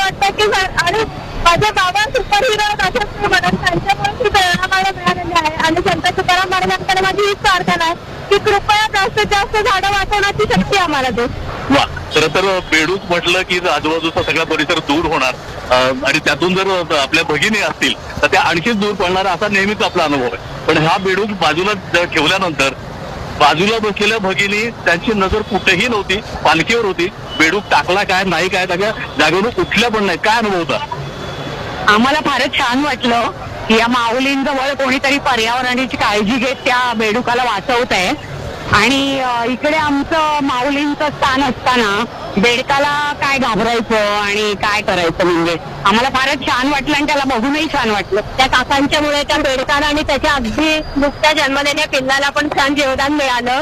वाटतं की आणि माझे बाबा सुपर हिरो असेच मी म्हणत त्यांच्यामुळे ही प्रेरणा मला मिळालेली आहे. आणि संत तुकाराम महाराजांकडे माझी हीच प्रार्थना आहे की कृपया जास्तीत जास्त झाडं वाचवण्याची शक्ती आम्हाला दे. वा, खरं तर बेडूक म्हटलं की आजूबाजूचा सगळा परिसर दूर होणार आणि त्यातून जर आपल्या भगिनी असतील तर त्या आणखीच दूर पडणार असा नेहमीच आपला अनुभव आहे. पण हा बेडूक बाजूला ठेवल्यानंतर बाजूला बसलेल्या भगिनी त्यांची नजर कुठेही नव्हती, पालखीवर होती. बेडूक टाकला काय नाही काय त्या जागेवरून उठल्या पण नाही. काय अनुभव होता? आम्हाला फारच छान वाटलं की या माऊलींजवळ कोणीतरी पर्यावरणाची काळजी घेत त्या बेडुकाला वाचवत आहे. आणि इकडे आमचं माऊलींचं स्थान असताना बेडकाला काय घाबरायचं आणि काय करायचं, म्हणजे आम्हाला फारच छान वाटलं आणि त्याला बघूनही छान वाटलं. त्या काकांच्यामुळे त्या बेडकाला आणि त्याच्या अगदी नुकत्या जन्मलेल्या पिल्लाला पण छान जीवदान मिळालं.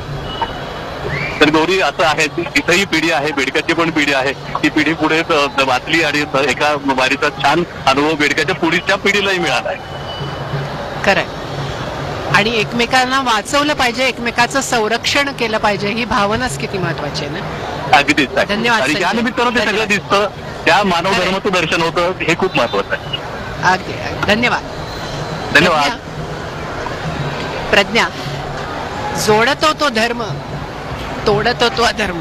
तर गौरी असं आहे, इथंही पिढी आहे, बेडकाची पण पिढी आहे. ती पिढी पुढे वाचली आणि एका वारीचा छान अनुभव बेडकाच्या पुढीच्या पिढीलाही मिळाला आहे. खरंय. आणि एकमेकांना वाचवलं पाहिजे, एकमेकाचं संरक्षण केलं पाहिजे, ही भावनाच किती महत्वाची आहे ना. अगदीच. धन्यवाद. आणि या निमित्तानं ते सगळं दिसतं, त्या मानव धर्माचं दर्शन होतं, हे खूप महत्वाचं आहे. अगदी. धन्यवाद. धन्यवाद. प्रज्ञा, जोडतो तो धर्म, तोडतो तो अधर्म.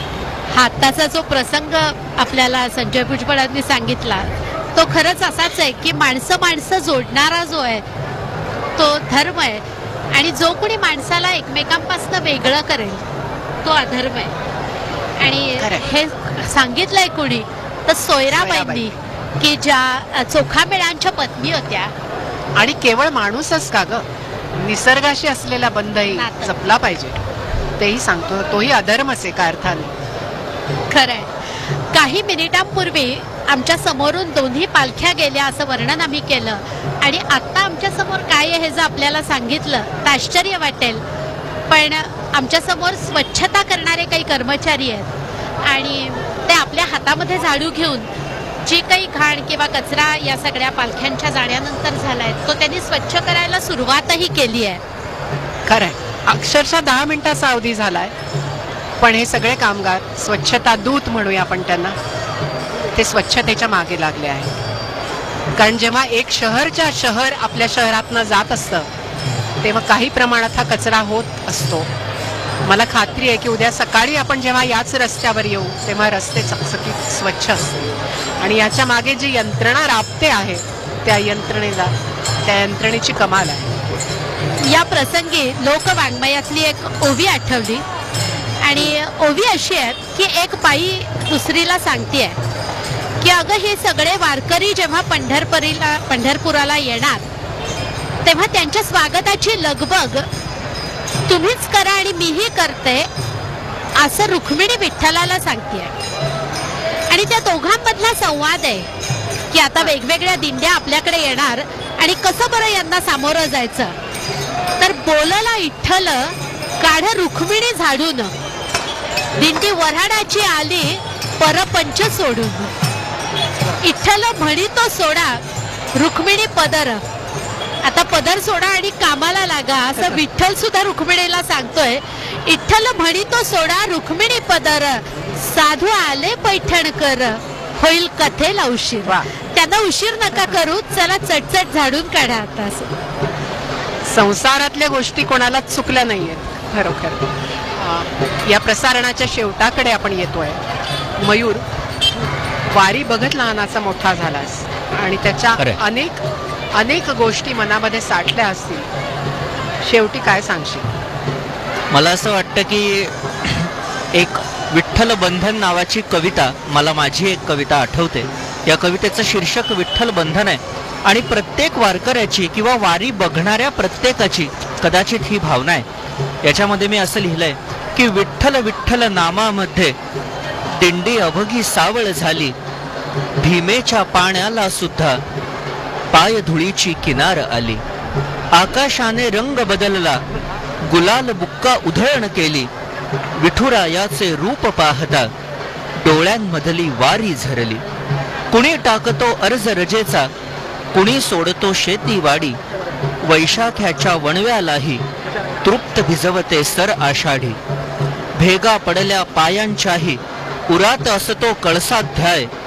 आताचा जो प्रसंग आपल्याला संजय भुजबळांनी सांगितला तो खरंच असाच आहे की माणसं माणसं जोडणारा जो आहे तो धर्म आहे आणि जो कोणी माणसाला एकमेकांपासून वेगळं करेल तो अधर्म आहे. आणि हे सांगितलंय कोणी तर सोयराबाईंनी, की ज्या चोखामेळांच्या पत्नी होत्या. आणि केवळ माणूसच का ग, निसर्गाशी असलेला बंधही जपला पाहिजे, तेही सांगतो. तोही अधर्मच एका अर्थाने. खरंय. काही मिनिटांपूर्वी आमच्या समोरून दोन्ही पालख्या गेल्या असं वर्णन आम्ही केलं आणि आता आमच्या समोर काय आहे हे जर आपल्याला सांगितलं तर आश्चर्य वाटेल. पण आमच्या समोर स्वच्छता करणारे काही कर्मचारी आहेत आणि ते आपल्या हातामध्ये झाडू घेऊन जी काही घाण किंवा कचरा या सगळ्या पालख्यांच्या जाण्यानंतर झालाय तो त्यांनी स्वच्छ करायला सुरुवातही केली आहे. खरंय. अक्षरशः 10 मिनिटाचा अवधी झालाय, पण हे सगळे कामगार, स्वच्छता दूत म्हणूया आपण त्यांना, ते स्वच्छतेच्या मागे लागले आहेत. कारण जेव्हा एक शहरच्या शहर आपल्या शहरातनं जात असतं तेव्हा काही प्रमाणात हा कचरा होत असतो. मला खात्री आहे की उद्या सकाळी आपण जेव्हा याच रस्त्यावर येऊ तेव्हा रस्ते चकचकीत स्वच्छ असतील आणि याच्या मागे जी यंत्रणा राबते आहे त्या यंत्रणेची कमाल आहे. या प्रसंगी लोकवाङ्मयातली एक ओवी आठवली आणि ओवी अशी आहे की एक बाई दुसरीला सांगतेय की अगं हे सगळे वारकरी जेव्हा पंढरपुराला येणार तेव्हा त्यांच्या स्वागताची लगबग तुम्हीच करा आणि मीही करते असं रुक्मिणी विठ्ठलाला सांगतेय. आणि त्या दोघांमधला संवाद आहे की आता वेगवेगळ्या दिंड्या आपल्याकडे येणार आणि कसं बरं यांना सामोरं जायचं. तर बोलला विठ्ठल काढ रुक्मिणी झाडून, दिंडी वऱ्हाडाची आली परपंच सोडून. विठ्ठल म्हणितो सोडा रुक्मिणी पदर, आता पदर सोडा आणि कामाला लागा असं विठ्ठल सुद्धा रुक्मिणीला सांगतोय. विठ्ठल म्हणितो सोडा रुक्मिणी पदर, साधू आले पैठणकर होईल कथेला उशीर. त्यांना उशीर नका करू, चला चटचट झाडून काढा. आता संसारातल्या गोष्टी कोणालाच चुकल्या नाहीयेत खरोखर. या प्रसारणाच्या शेवटाकडे आपण येतोय. मयूर, वारी बघत लहानाचा मोठा झालास आणि त्याच्या अनेक गोष्टी मनामध्ये साठल्या असतील. शेवटी काय सांगशील? मला असं वाटतं की एक विठ्ठल बंधन नावाची कविता, मला माझी एक कविता आठवते. या कवितेचं शीर्षक विठ्ठल बंधन आहे आणि प्रत्येक वारकऱ्याची किंवा वारी बघणाऱ्या प्रत्येकाची कदाचित ही भावना आहे. याच्यामध्ये मी असं लिहिलंय की विठ्ठल विठ्ठल नामामध्ये दिंडी अभगी सावळ झाली, भीमेच्या पाण्याला सुद्धा पाय धुळीची किनार आली. आकाशाने रंग बदलला, गुलाल बुक्का उधळण केली, विठुरायाचे रूप पाहता डोळ्यांमधली वारी झरली. कुणी टाकतो अर्ज रजेचा, कुणी सोडतो शेतीवाडी, वैशाख्याच्या वणव्यालाही तृप्त भिजवते सर आषाढी. भेगा पडल्या पायांच्याही उरात असतो कळसाध्याय,